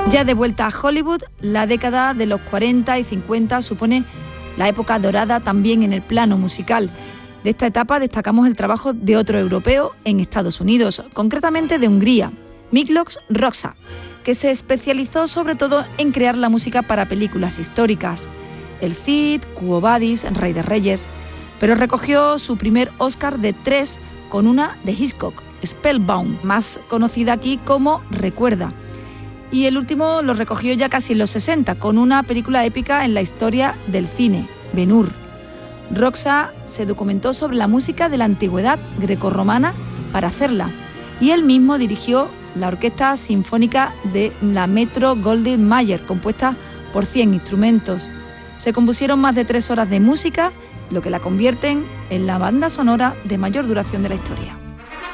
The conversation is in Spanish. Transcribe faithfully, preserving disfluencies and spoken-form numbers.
Ya de vuelta a Hollywood, la década de los cuarenta y cincuenta supone la época dorada también en el plano musical. De esta etapa destacamos el trabajo de otro europeo en Estados Unidos, concretamente de Hungría, Miklos Rozsa, que se especializó sobre todo en crear la música para películas históricas. El Cid, Quo Vadis, Rey de Reyes, pero recogió su primer Oscar de tres con una de Hitchcock, Spellbound, más conocida aquí como Recuerda. Y el último lo recogió ya casi en los sesenta, con una película épica en la historia del cine, Ben-Hur. Rozsa se documentó sobre la música de la antigüedad grecorromana para hacerla, y él mismo dirigió la Orquesta Sinfónica de la Metro-Goldwyn-Mayer, compuesta por cien instrumentos. Se compusieron más de tres horas de música, lo que la convierten en la banda sonora de mayor duración de la historia.